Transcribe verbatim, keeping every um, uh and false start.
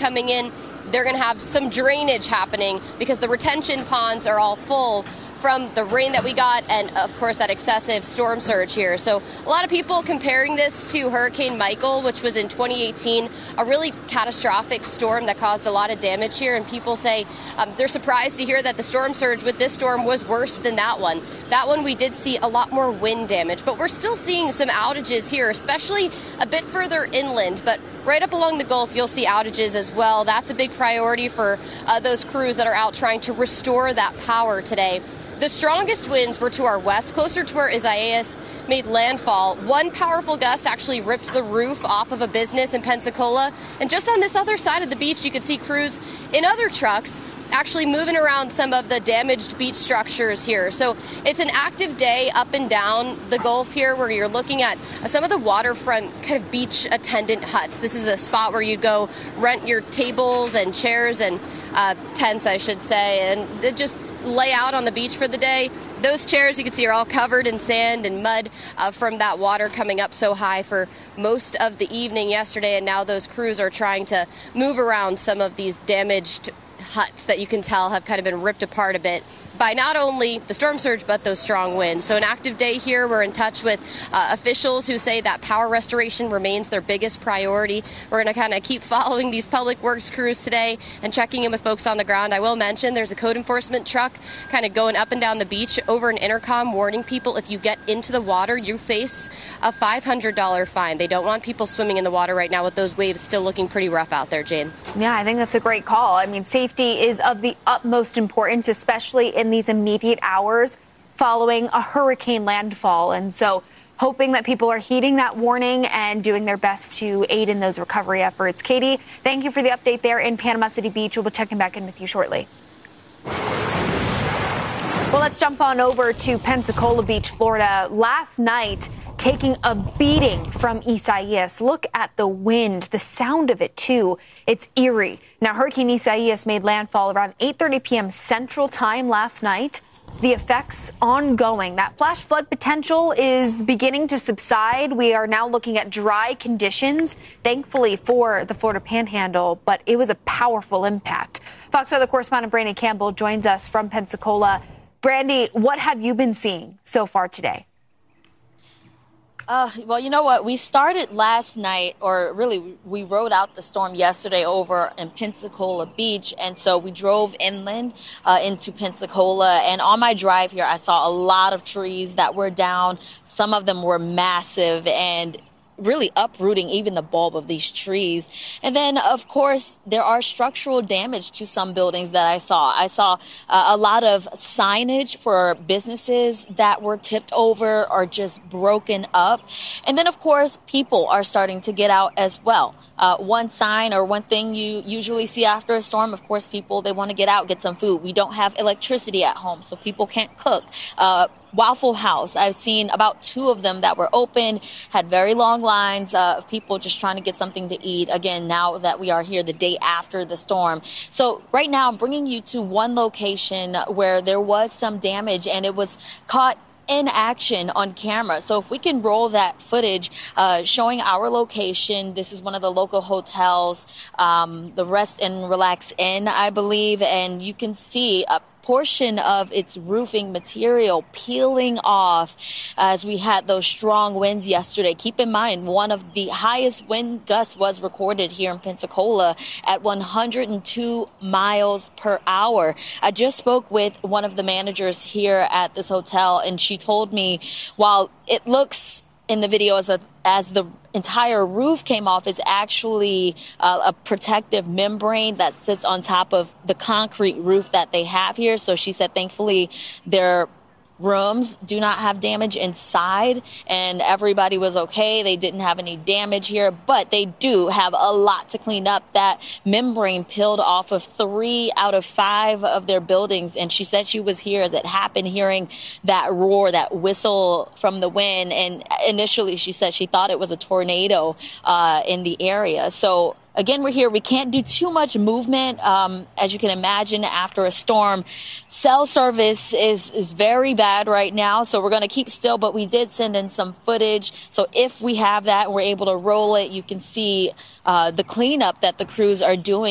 coming in, they're going to have some drainage happening because the retention ponds are all full from the rain that we got and, of course, that excessive storm surge here. So a lot of people comparing this to Hurricane Michael, which was in twenty eighteen, a really catastrophic storm that caused a lot of damage here. And people say um, they're surprised to hear that the storm surge with this storm was worse than that one. That one, we did see a lot more wind damage, but we're still seeing some outages here, especially a bit further inland. But right up along the Gulf, you'll see outages as well. That's a big priority for uh, those crews that are out trying to restore that power today. The strongest winds were to our west, closer to where Isaias made landfall. One powerful gust actually ripped the roof off of a business in Pensacola. And just on this other side of the beach, you could see crews in other trucks actually moving around some of the damaged beach structures here. So it's an active day up and down the Gulf here where you're looking at some of the waterfront kind of beach attendant huts. This is a spot where you'd go rent your tables and chairs and uh, tents, I should say, and it just lay out on the beach for the day. Those chairs you can see are all covered in sand and mud uh, from that water coming up so high for most of the evening yesterday. And now those crews are trying to move around some of these damaged huts that you can tell have kind of been ripped apart a bit by not only the storm surge, but those strong winds. So an active day here. We're in touch with uh, officials who say that power restoration remains their biggest priority. We're going to kind of keep following these public works crews today and checking in with folks on the ground. I will mention there's a code enforcement truck kind of going up and down the beach over an intercom warning people if you get into the water, you face a five hundred dollars fine. They don't want people swimming in the water right now with those waves still looking pretty rough out there, Jane. Yeah, I think that's a great call. I mean, safety is of the utmost importance, especially in these immediate hours following a hurricane landfall. And so hoping that people are heeding that warning and doing their best to aid in those recovery efforts. Katie, thank you for the update there in Panama City Beach. We'll be checking back in with you shortly. Well, let's jump on over to Pensacola Beach, Florida. Last night, taking a beating from Isaias. Look at the wind, the sound of it, too. It's eerie. Now, Hurricane Isaias made landfall around eight thirty p.m. Central Time last night. The effects ongoing. That flash flood potential is beginning to subside. We are now looking at dry conditions, thankfully for the Florida Panhandle, but it was a powerful impact. Fox Weather correspondent Brandy Campbell joins us from Pensacola. Brandy, what have you been seeing so far today? Uh, well, you know what? We started last night, or really we rode out the storm yesterday over in Pensacola Beach. And so we drove inland uh, into Pensacola. And on my drive here, I saw a lot of trees that were down. Some of them were massive and really uprooting even the bulb of these trees. And then, of course, there are structural damage to some buildings that I saw. I saw uh, a lot of signage for businesses that were tipped over or just broken up. And then, of course, people are starting to get out as well. Uh, one sign or one thing you usually see after a storm, of course, people, they want to get out, get some food. We don't have electricity at home, so people can't cook. Uh, Waffle House, I've seen about two of them that were open, had very long lines uh, of people just trying to get something to eat. Again, now that we are here the day after the storm. So right now I'm bringing you to one location where there was some damage and it was caught in action on camera. So if we can roll that footage uh, showing our location, this is one of the local hotels, um, the Rest and Relax Inn, I believe, and you can see a portion of its roofing material peeling off as we had those strong winds yesterday. Keep in mind, one of the highest wind gusts was recorded here in Pensacola at one hundred two miles per hour. I just spoke with one of the managers here at this hotel, and she told me while it looks in the video as a, as the entire roof came off, it's actually uh, a protective membrane that sits on top of the concrete roof that they have here. So she said, thankfully, their rooms do not have damage inside, and everybody was okay. They didn't have any damage here, but they do have a lot to clean up. That membrane peeled off of three out of five of their buildings, and she said she was here as it happened, hearing that roar, that whistle from the wind, and initially she said she thought it was a tornado uh, in the area. So again, we're here. We can't do too much movement. Um, as you can imagine, after a storm, cell service is, is very bad right now. So we're going to keep still, but we did send in some footage. So if we have that and we're able to roll it, you can see uh, the cleanup that the crews are doing.